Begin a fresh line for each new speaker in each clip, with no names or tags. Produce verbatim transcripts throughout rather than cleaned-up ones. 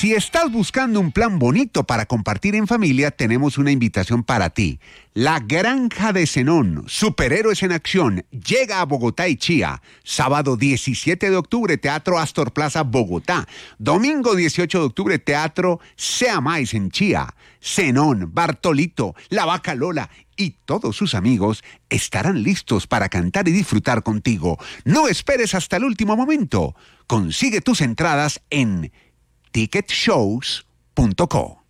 Si estás buscando un plan bonito para compartir en familia, tenemos una invitación para ti. La Granja de Zenón, superhéroes en acción, llega a Bogotá y Chía. Sábado diecisiete de octubre, Teatro Astor Plaza, Bogotá. Domingo dieciocho de octubre, Teatro Sea Mais en Chía. Zenón, Bartolito, La Vaca Lola y todos sus amigos estarán listos para cantar y disfrutar contigo. No esperes hasta el último momento. Consigue tus entradas en ticket shows punto co.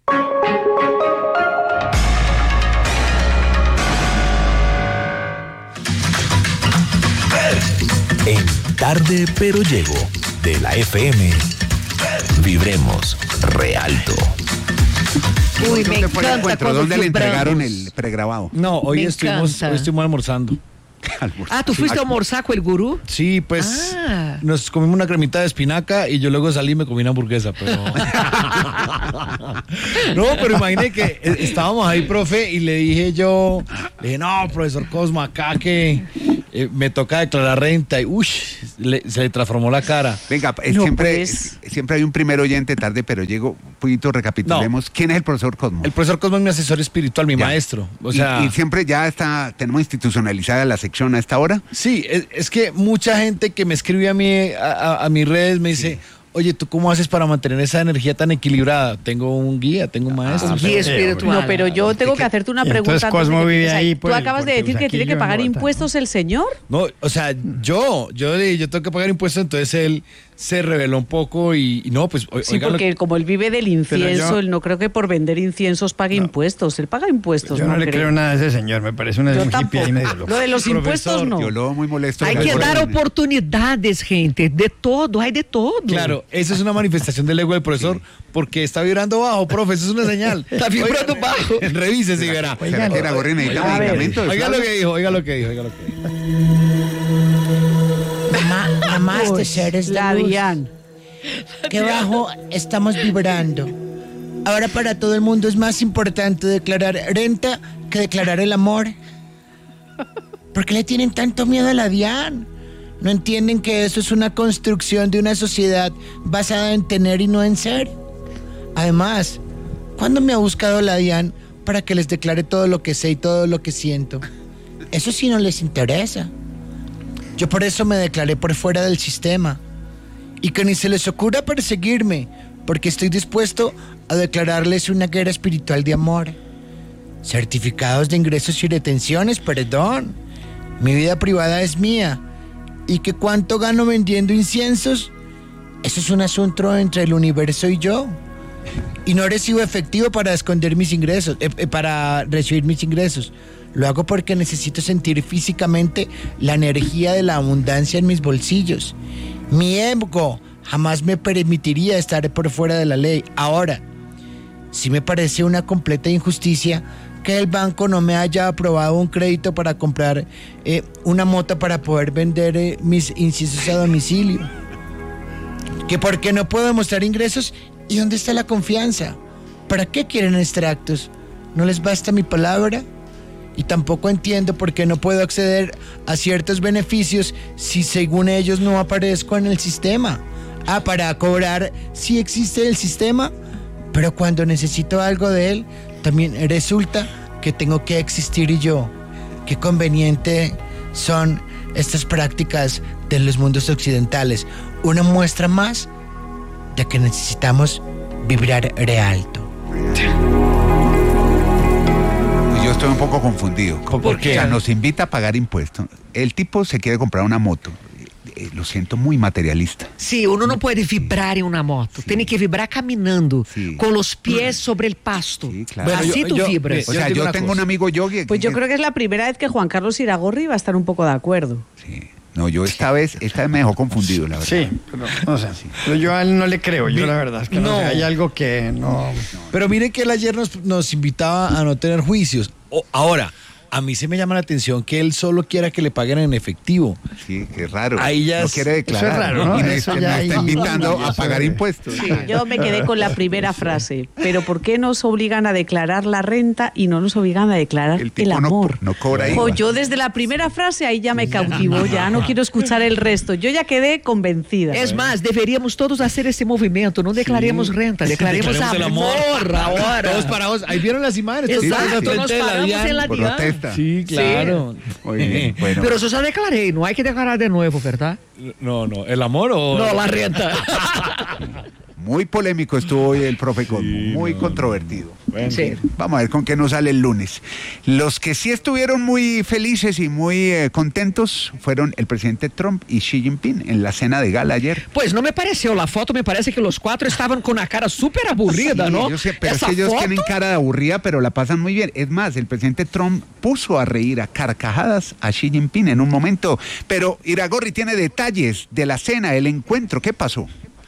En Tarde Pero Llego, de la F M, vibremos re alto.
Uy, me encanta cuando
¿Dónde le entregaron
vibramos?
el pregrabado?
No, hoy
Me
estuvimos,
encanta.
hoy estuvimos almorzando.
Ah, ¿tú fuiste a almorzar con el gurú?
Sí, pues
Ah.
nos comimos una cremita de espinaca y yo luego salí y me comí una hamburguesa, pero... No, pero imagine que eh, estábamos ahí, profe, y le dije yo, le dije, no, profesor Cosmo, acá que eh, me toca declarar renta y uy, le- se le transformó la cara.
Venga, eh,
No,
siempre,
pues.
eh, siempre hay un primer oyente tarde, pero llego, un poquito recapitulemos. ¿Quién es el profesor Cosmo?
El profesor Cosmo es mi asesor espiritual, mi
Ya.
maestro. O
Y-
sea,
y, siempre ya está, tenemos institucionalizada la sección a esta hora.
sí, es, es que mucha gente que me escribe a mí, a, a- a mis redes, me dice, oye, ¿tú cómo haces para mantener esa energía tan equilibrada? Tengo un guía, tengo un maestro.
Un guía espiritual.
No, pero yo tengo que hacerte una
Y
pregunta.
entonces
antes de
Cosmo
que
vive
empieces.
ahí,
Tú
pues,
acabas de
porque,
decir
pues,
que
aquí
tiene que
yo en
pagar
Bogotá.
impuestos el señor.
No, o sea, yo, yo, le- yo tengo que pagar impuestos, entonces él se reveló un poco y, y no, pues, o-
Sí,
oiga lo
porque
que-
como él vive del incienso,
yo-
él no creo que por vender inciensos pague impuestos. Él paga impuestos,
Yo no, le creo nada a ese señor, me parece una
Yo
un hippie
tampoco.
ahí medio loco.
Lo de los
Profesor,
impuestos no.
Yo lo veo muy molesto.
Hay
con
que
el
dar
orden.
oportunidades, gente, de todo, hay de todo.
Claro, eso es una manifestación del ego del profesor, porque está vibrando bajo, profe, eso es una señal.
Está vibrando
Oiga,
bajo.
Revísese y verá.
¿Será que la gorrina necesita
A ver.
medicamentos?
Oiga lo que dijo, oiga lo que dijo, oiga lo que dijo.
Mamá, mamás de seres de
La
luz,
Dian.
qué bajo estamos vibrando. Ahora para todo el mundo es más importante declarar renta que declarar el amor. ¿Por qué le tienen tanto miedo a la DIAN? ¿No entienden que eso es una construcción de una sociedad basada en tener y no en ser? Además, ¿cuándo me ha buscado la DIAN para que les declare todo lo que sé y todo lo que siento? Eso sí no les interesa. Yo por eso me declaré por fuera del sistema. Y que ni se les ocurra perseguirme, porque estoy dispuesto a declararles una guerra espiritual de amor. Certificados de ingresos y retenciones, perdón. Mi vida privada es mía. ¿Y que cuánto gano vendiendo inciensos? Eso es un asunto entre el universo y yo. Y no recibo efectivo para esconder mis ingresos, eh, eh, para recibir mis ingresos. Lo hago porque necesito sentir físicamente la energía de la abundancia en mis bolsillos. Mi ego jamás me permitiría estar por fuera de la ley. Ahora, sí me parece una completa injusticia que el banco no me haya aprobado un crédito para comprar eh, una moto para poder vender eh, mis inciensos a domicilio. Que porque no puedo demostrar ingresos. ¿Y dónde está la confianza? ¿Para qué quieren extractos? ¿No les basta mi palabra? Y tampoco entiendo por qué no puedo acceder a ciertos beneficios si según ellos no aparezco en el sistema. Ah, para cobrar sí existe el sistema, pero cuando necesito algo de él, también resulta que tengo que existir y yo. Qué conveniente son estas prácticas de los mundos occidentales. Una muestra más de que necesitamos vibrar re alto.
Yo estoy un poco confundido.
¿Por qué?
O sea, nos invita a pagar impuestos. El tipo se quiere comprar una moto. Eh, lo siento muy materialista.
Sí, uno no puede vibrar en una moto, tiene que vibrar caminando,
Sí.
con los pies sobre el pasto.
Sí, claro.
Bueno,
Así
yo-
tú
yo-
vibras.
O
Yo
sea,
digo
yo
una
tengo
cosa.
un amigo yogi.
Pues yo creo que es la primera vez que Juan Carlos Iragorri va a estar un poco de acuerdo.
Sí. No, yo esta vez, esta vez me dejó confundido, la verdad.
Sí, pero no sé. Pero yo a él no le creo, yo la verdad es que no,
No.
sé, hay algo que no.
Pero mire que él ayer nos, nos invitaba a no tener juicios. O- ahora, A mí se me llama la atención que él solo quiera que le paguen en efectivo.
Sí, qué raro.
Ahí ya
no
es-
quiere declarar.
eso es raro, ¿no?
Y me,
Eso
me
ya
está
ahí-
invitando
ya
a
se
pagar
ve.
impuestos.
Sí, yo me quedé con la primera frase. Pero ¿por qué nos obligan a declarar la renta y no nos obligan a declarar
El
el,
tipo no-
amor?
no cobra
Jo,
I V A.
yo desde la primera frase ahí ya me cautivó, ya no quiero escuchar el resto. Yo ya quedé convencida.
Es más, deveríamos todos hacer ese movimiento. No declaremos renta, declaremos
Declaremos el
amor,
amor.
ahora.
Todos parados. Ahí vieron las imágenes. todos
Exacto,
parados al
nos
frente de
paramos
DIAN.
en la
Por
DIAN.
protesta.
Sí, claro.
Muy bien, bueno.
Pero eso ya declaré, no hay que declarar de nuevo, ¿verdad?
No, no. ¿El amor o...?
No, la renta.
Muy polémico estuvo hoy el profe Cosmo, muy controvertido.
Bueno.
Sí.
Vamos a ver con qué nos sale el lunes. Los que sí estuvieron muy felices y muy eh, contentos fueron el presidente Trump y Xi Jinping en la cena de gala ayer.
Pues no me pareció la foto, me parece que los cuatro estaban con una cara súper aburrida,
Sí,
¿no?
yo sé, pero
Esa
es que ellos
foto,
tienen cara de aburrida, pero la pasan muy bien. Es más, el presidente Trump puso a reír a carcajadas a Xi Jinping en un momento. Pero Iragorri tiene detalles de la cena, el encuentro. ¿Qué pasó?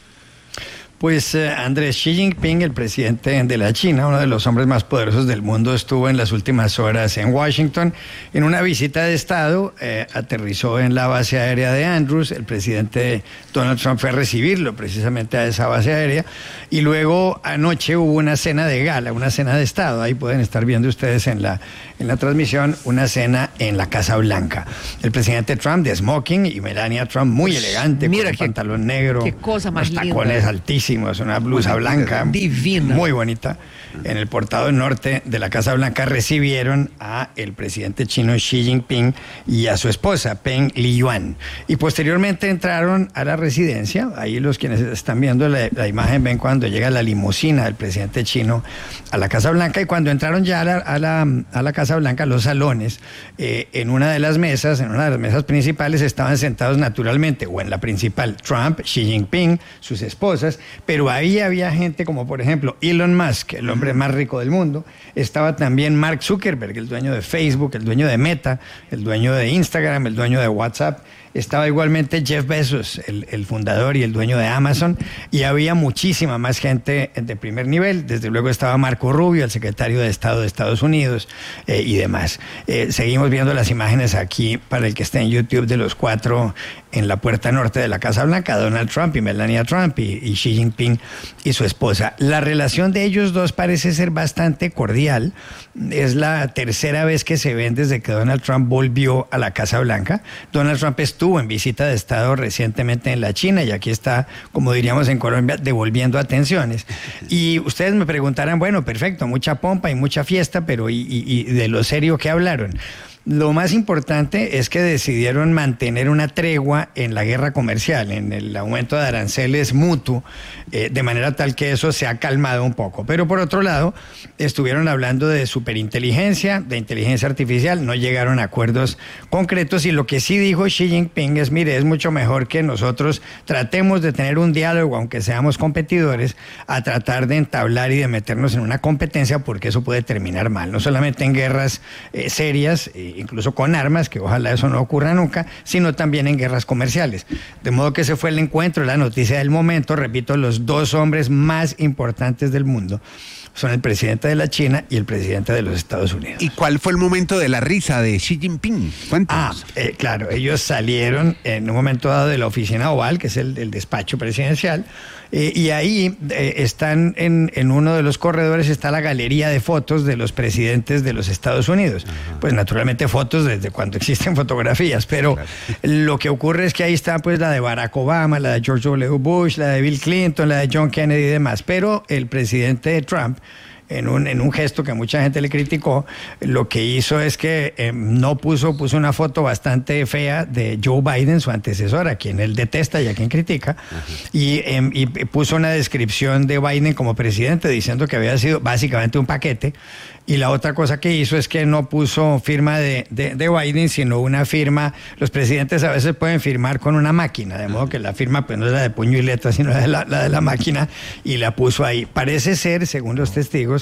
Pues eh, Andrés Xi Jinping, el presidente de la China, uno de los hombres más poderosos del mundo, estuvo en las últimas horas en Washington en una visita de Estado, eh, aterrizó en la base aérea de Andrews, el presidente Donald Trump fue a recibirlo precisamente a esa base aérea y luego anoche hubo una cena de gala, una cena de Estado, ahí pueden estar viendo ustedes en la, en la transmisión, una cena en la Casa Blanca. El presidente Trump de smoking y Melania Trump muy elegante,
mira
con un
qué-
pantalón negro,
qué cosa más
unos
linda.
tacones altísimos, una blusa blanca
Divina.
muy bonita. En el portado norte de la Casa Blanca recibieron a el presidente chino Xi Jinping y a su esposa Peng Liyuan. Y posteriormente entraron a la residencia. Ahí los quienes están viendo la, la imagen ven cuando llega la limusina del presidente chino a la Casa Blanca. Y cuando entraron ya a la, a la, a la Casa Blanca, los salones, eh, en una de las mesas, en una de las mesas principales, estaban sentados naturalmente, o en la principal, Trump, Xi Jinping, sus esposas, pero ahí había gente como, por ejemplo, Elon Musk, el hombre más rico del mundo. Estaba también Mark Zuckerberg, el dueño de Facebook, el dueño de Meta, el dueño de Instagram, el dueño de WhatsApp. Estaba igualmente Jeff Bezos, el, el fundador y el dueño de Amazon, y había muchísima más gente de primer nivel. Desde luego estaba Marco Rubio, el secretario de Estado de Estados Unidos, eh, y demás. Eh, seguimos viendo las imágenes aquí para el que esté en YouTube de los cuatro en la puerta norte de la Casa Blanca, Donald Trump y Melania Trump y, y Xi Jinping y su esposa. La relación de ellos dos parece ser bastante cordial. Es la tercera vez que se ven desde que Donald Trump volvió a la Casa Blanca. Donald Trump estuvo en visita de Estado recientemente en la China y aquí está, como diríamos en Colombia, devolviendo atenciones. Y ustedes me preguntarán, bueno, perfecto, mucha pompa y mucha fiesta, pero ¿y, y, y de lo serio que hablaron? Lo más importante es que decidieron mantener una tregua en la guerra comercial, en el aumento de aranceles mutuo, eh, de manera tal que eso se ha calmado un poco. Pero por otro lado, estuvieron hablando de superinteligencia, de inteligencia artificial, no llegaron a acuerdos concretos y lo que sí dijo Xi Jinping es, mire, es mucho mejor que nosotros tratemos de tener un diálogo, aunque seamos competidores, a tratar de entablar y de meternos en una competencia porque eso puede terminar mal, no solamente en guerras eh, serias, eh, incluso con armas, que ojalá eso no ocurra nunca, sino también en guerras comerciales. De modo que ese fue el encuentro, la noticia del momento, repito, los dos hombres más importantes del mundo son el presidente de la China y el presidente de los Estados Unidos.
¿Y cuál fue el momento de la risa de Xi Jinping?
Ah,
Cuéntanos.
eh, claro, ellos salieron en un momento dado de la oficina oval, que es el, el despacho presidencial, eh, y ahí eh, están en, en uno de los corredores está la galería de fotos de los presidentes de los Estados Unidos. Ajá. Pues naturalmente fotos desde cuando existen fotografías, pero claro. Lo que ocurre es que ahí está pues la de Barack Obama, la de George W. Bush, la de Bill Clinton, la de John Kennedy y demás, pero el presidente Trump, En un, en un gesto que mucha gente le criticó, lo que hizo es que eh, no puso, puso una foto bastante fea de Joe Biden, su antecesor, a quien él detesta y a quien critica, y, eh, y puso una descripción de Biden como presidente diciendo que había sido básicamente un paquete. Y la otra cosa que hizo es que no puso firma de, de, de Biden, sino una firma. Los presidentes a veces pueden firmar con una máquina, de modo que la firma pues no es la de puño y letra, sino la de la, la de la máquina, y la puso ahí. Parece ser, según los testigos,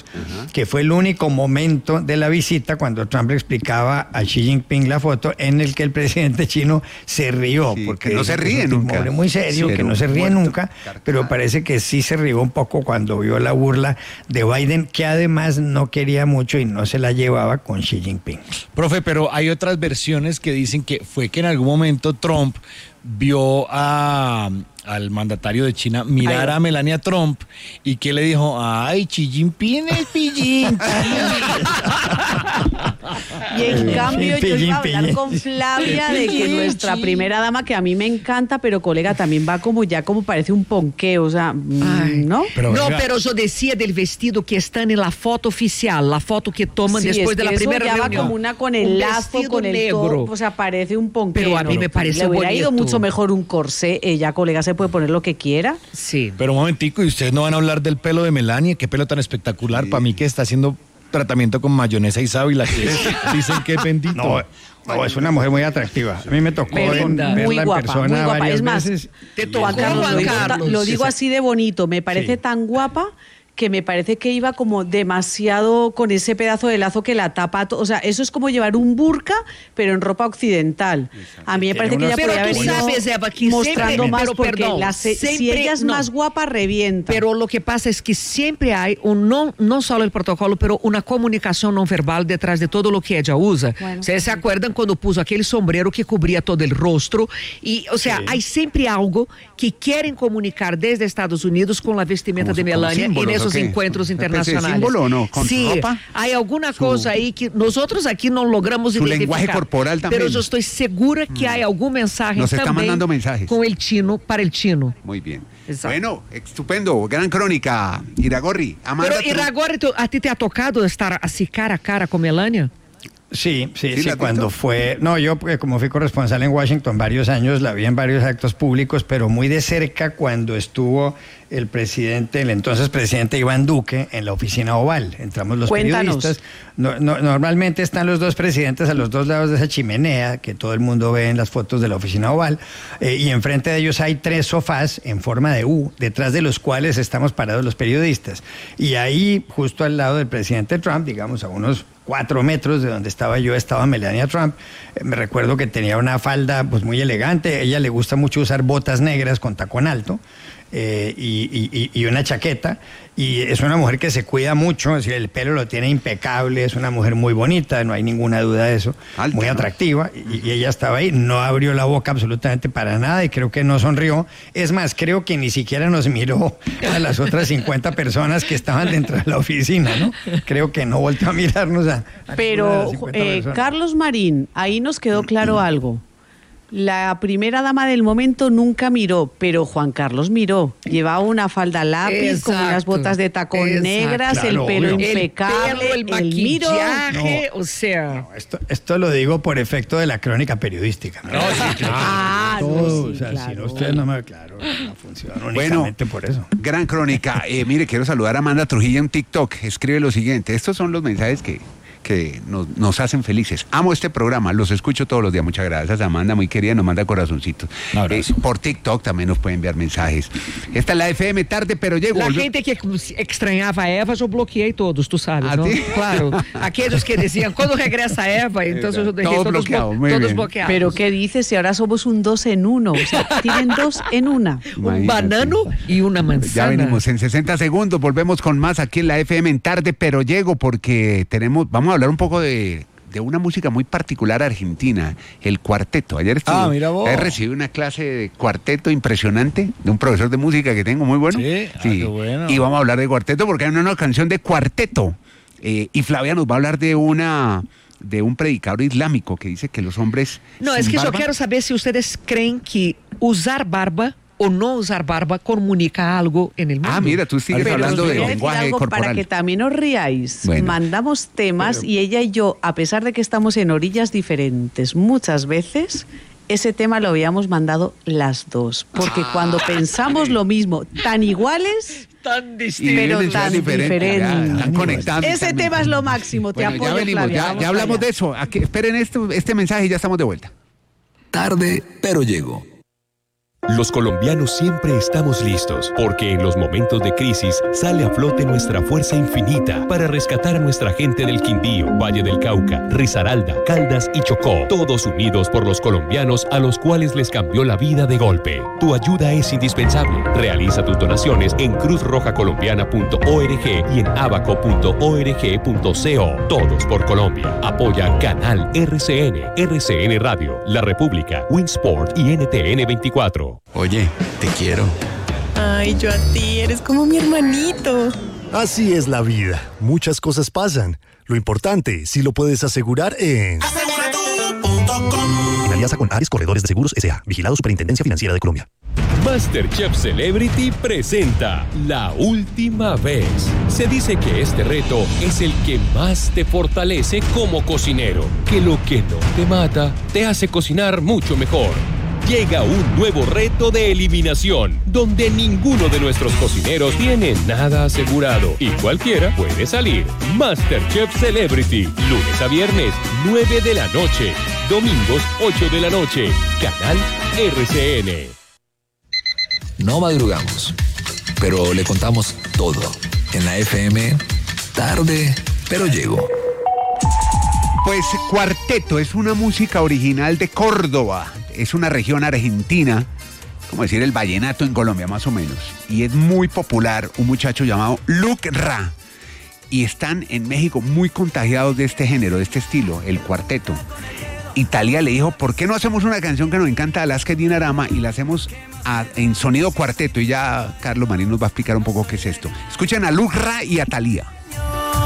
fotos, que fue el único momento de la visita cuando Trump le explicaba a Xi Jinping la foto en el que el presidente chino se rió.
Sí,
porque
que no se ríe
es un
nunca.
hombre muy serio,
Sí,
que no se ríe
muerto,
nunca,
carcajada.
pero parece que sí se rió un poco cuando vio la burla de Biden, que además no quería mucho y no se la llevaba con Xi Jinping.
Profe, pero hay otras versiones que dicen que fue que en algún momento Trump vio a, al mandatario de China mirar
Ay.
a Melania Trump y que le dijo, ay, Xi Jinping es pillín.
Y en cambio yo
Pillín,
iba a hablar
pillín.
con Flavia de que nuestra primera dama, que a mí me encanta, pero colega, también va como ya como parece un ponqueo, o sea, mm,
Ay.
¿no?
Pero
no,
venga.
pero yo decía del vestido que está en la foto oficial, la foto que toman
Sí,
después
es
de
que
la
eso
primera
ya va
reunión.
como una con el
Un
lazo,
vestido
con el
negro.
todo, o sea, parece un ponqueo.
Pero a mí
¿no?
me parece
Le hubiera ido
bonito.
mucho mejor un corsé, ella, colega, se puede poner lo que quiera.
Sí.
Pero un momentico, ¿y ustedes no van a hablar del pelo de Melania? Qué pelo tan espectacular para mí que está haciendo tratamiento con mayonesa y sábila, que dicen que es bendito.
No, no, es una mujer muy atractiva. A mí me tocó
Pero
en- verla
muy
en
guapa,
persona
muy guapa.
varias
Es más,
veces.
te
Y
tocó,
Juan Carlos,
Juan
lo digo,
Carlos.
lo digo
Sí,
así de bonito, me parece
Sí.
tan guapa que me parece que iba como demasiado con ese pedazo de lazo que la tapa, to- o sea, eso es como llevar un burka, pero en ropa occidental. A mí me parece que ella
Pero
podría
tú
haber ido
sabes, Eva, que
mostrando
siempre-
más,
pero
porque
perdón,
la se- si
siempre-
ella es
no.
más guapa, revienta.
Pero lo que pasa es que siempre hay un no, no solo el protocolo, pero una comunicación no verbal detrás de todo lo que ella usa.
Bueno,
Ustedes se acuerdan cuando puso aquel sombrero que cubría todo el rostro. Y, o sea, hay siempre algo que quieren comunicar desde Estados Unidos con la vestimenta
Como-
de
como
Melania en
símbolos,
esos
¿o qué?
encuentros
¿Una especie de
internacionales.
símbolo o no? ¿Con su
sí,
ropa?
hay alguna cosa ahí que nosotros aquí no logramos
Su
identificar.
lenguaje corporal también.
Pero yo estoy segura que hay algún mensaje
Nos está
también
mandando mensajes.
con el chino, para el chino.
Muy bien.
Exacto.
Bueno, estupendo. Gran crónica. Iragorri. Amanda
Pero,
Trump.
Iragorri, tú- ¿a ti te ha tocado estar así cara a cara con Melania?
Sí, sí,
¿Sí
sí,
la has
cuando
visto?
fue... No, yo porque como fui corresponsal en Washington varios años, la vi en varios actos públicos, pero muy de cerca cuando estuvo el presidente, el entonces presidente Iván Duque, en la oficina oval. Entramos los
Cuéntanos.
periodistas. No, no, normalmente están los dos presidentes a los dos lados de esa chimenea, que todo el mundo ve en las fotos de la oficina oval, eh, y enfrente de ellos hay tres sofás en forma de U, detrás de los cuales estamos parados los periodistas. Y ahí, justo al lado del presidente Trump, digamos a unos cuatro metros de donde estaba yo, estaba Melania Trump. Eh, me recuerdo que tenía una falda pues muy elegante. A ella le gusta mucho usar botas negras con tacón alto eh, y, y- y una chaqueta. Y es una mujer que se cuida mucho, es decir, el pelo lo tiene impecable, es una mujer muy bonita, no hay ninguna duda de eso,
Alta,
muy
¿no?
atractiva. Y, y ella estaba ahí, no abrió la boca absolutamente para nada y creo que no sonrió. Es más, creo que ni siquiera nos miró a las otras cincuenta personas que estaban dentro de la oficina, ¿no? Creo que no volvió a mirarnos a... a ninguna de las
Pero,
cincuenta
eh,
personas.
Carlos Marín, ahí nos quedó claro algo. La primera dama del momento nunca miró, pero Juan Carlos miró. Llevaba una falda lápiz, con unas
Exacto,
botas de tacón
exacto.
negras,
Claro,
el pelo
obvio.
impecable,
el pelo, el
miró.
maquillaje, o sea...
Esto, esto lo digo por efecto de la crónica periodística. ¿no?
Ah, no,
Todo,
sí,
o sea, si
claro.
no, ustedes no me... Claro, no funciona
Bueno,
únicamente por eso.
gran crónica. Eh, mire, quiero saludar a Amanda Trujillo en TikTok. Escribe lo siguiente. Estos son los mensajes que, que nos, nos hacen felices. Amo este programa, los escucho todos los días. Muchas gracias, Amanda, muy querida, nos manda corazoncitos.
Un abrazo.
Eh, por TikTok también nos pueden enviar mensajes. Esta es la F M tarde, pero llego.
La
Volve-
gente que extrañaba a Eva, yo bloqueei todos, tú sabes,
¿A
¿no?
ti?
Claro. Aquellos que decían, ¿cuándo regresa Eva? Entonces yo dejé
Todos
todos,
bloqueados,
blo-
muy
todos
bien.
bloqueados.
Pero ¿qué dices si ahora somos un dos en uno? O sea, tienen dos en una.
Un
Imagínate.
banano y una manzana.
Ya venimos en sesenta segundos, volvemos con más aquí en la F M en tarde, pero llego porque tenemos, vamos a hablar un poco de, de una música muy particular argentina, el cuarteto. Ayer estuve,
Ah, mira vos.
ayer recibí una clase de cuarteto impresionante de un profesor de música que tengo muy bueno.
Sí, ah, qué bueno.
Y vamos a hablar de cuarteto porque hay una nueva canción de cuarteto. Eh, y Flavia nos va a hablar de una de un predicador islámico que dice que los hombres
No,
sin
es que yo
barba-
quiero saber si ustedes creen que usar barba o no usar barba comunica algo en el mundo.
Ah, mira, tú sigues
Pero
hablando
os
de
voy a decir
lenguaje
algo
corporal.
para que también os riáis.
Bueno.
Mandamos temas y ella y yo, a pesar de que estamos en orillas diferentes muchas veces, ese tema lo habíamos mandado las dos. Porque cuando pensamos lo mismo, tan iguales,
Tan
Y
distinto.
pero
vienen ya
tan
diferentes, ya,
diferente.
están conectados.
ese
también.
tema es lo máximo. Te
Bueno,
apoyo,
ya venimos,
Flavia,
ya,
vamos
ya hablamos
allá.
de eso. Aquí, esperen este, este mensaje y ya estamos de vuelta.
Tarde, pero llego.
Los colombianos siempre estamos listos, porque en los momentos de crisis sale a flote nuestra fuerza infinita para rescatar a nuestra gente del Quindío, Valle del Cauca, Risaralda, Caldas y Chocó, todos unidos por los colombianos a los cuales les cambió la vida de golpe. Tu ayuda es indispensable. Realiza tus donaciones en cruz roja colombiana punto org y en abaco punto org punto co. Todos por Colombia. Apoya Canal R C N, R C N Radio, La República, Winsport y N T N veinticuatro.
Oye, te quiero.
Ay, yo a ti, eres como mi hermanito.
Así es la vida. Muchas cosas pasan. Lo importante, si lo puedes asegurar en...
Aseguratu punto com.
En alianza con Ares Corredores de Seguros S A. Vigilado Superintendencia Financiera de Colombia.
MasterChef Celebrity presenta La Última Vez. Se dice que este reto es el que más te fortalece como cocinero, que lo que no te mata te hace cocinar mucho mejor. Llega un nuevo reto de eliminación, donde ninguno de nuestros cocineros tiene nada asegurado y cualquiera puede salir. MasterChef Celebrity, lunes a viernes, nueve de la noche, domingos, ocho de la noche, Canal R C N.
No madrugamos, pero le contamos todo. En la F M, tarde, pero llego.
Pues Cuarteto es una música original de Córdoba. Es una región argentina, como decir el vallenato en Colombia más o menos. Y es muy popular un muchacho llamado Luc Ra. Y están en México muy contagiados de este género, de este estilo, el cuarteto. Y Thalía le dijo, ¿por qué no hacemos una canción que nos encanta de Alaska y Dinarama y la hacemos a, en sonido cuarteto? Y ya Carlos Marín nos va a explicar un poco qué es esto. Escuchen a Luc Ra y a Thalía.